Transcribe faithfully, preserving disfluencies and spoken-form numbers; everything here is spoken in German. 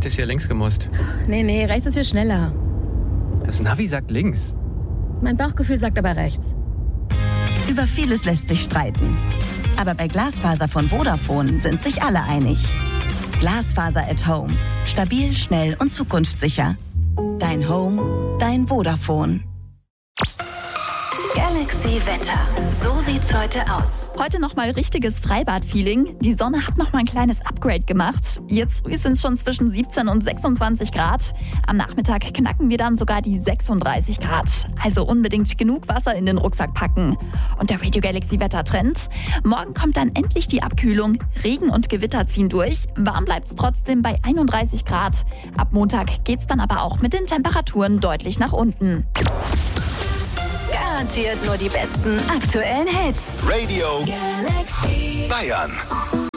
hättest hier links gemusst. Nee, nee, rechts ist hier schneller. Das Navi sagt links. Mein Bauchgefühl sagt aber rechts. Über vieles lässt sich streiten. Aber bei Glasfaser von Vodafone sind sich alle einig. Glasfaser at Home. Stabil, schnell und zukunftssicher. Dein Home, dein Vodafone. Galaxy Wetter. So sieht's heute aus. Heute nochmal richtiges Freibad-Feeling. Die Sonne hat nochmal ein kleines Upgrade gemacht. Jetzt früh sind es schon zwischen siebzehn und sechsundzwanzig Grad. Am Nachmittag knacken wir dann sogar die sechsunddreißig Grad. Also unbedingt genug Wasser in den Rucksack packen. Und der Radio Galaxy Wettertrend. Morgen kommt dann endlich die Abkühlung. Regen und Gewitter ziehen durch. Warm bleibt's trotzdem bei einunddreißig Grad. Ab Montag geht's dann aber auch mit den Temperaturen deutlich nach unten. Garantiert nur die besten aktuellen Hits. Radio Galaxy Bayern.